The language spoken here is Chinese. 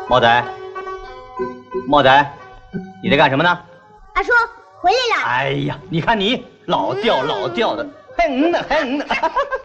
猫仔，猫仔，你在干什么呢？ 阿叔回来了。 哎呀，你看你老掉的，还嗯呢。